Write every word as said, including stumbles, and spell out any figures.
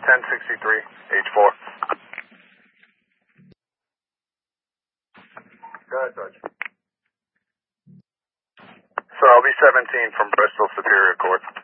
ten sixty-three, H four. Go ahead, Sarge. So I'll be seventeen from Bristol Superior Court.